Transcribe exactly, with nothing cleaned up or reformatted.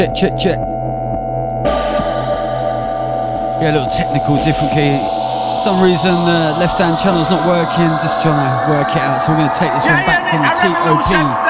Check, check, check. Yeah, a little technical difficulty. Some reason uh, left hand channel's not working. Just trying to work it out. So we're going to take this one back from the T O P.